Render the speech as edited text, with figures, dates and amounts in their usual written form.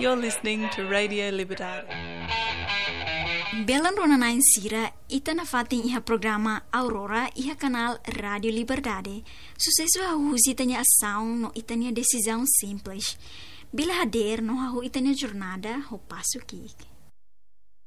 You're listening to Radio Liberdade. Belan rona na insira, ita na fatin iha programa Aurora iha canal Radio Liberdade. Sucesso a husi tanya ação no itania decisão simples. Bila hader no hahu itania jornada ho passo kik.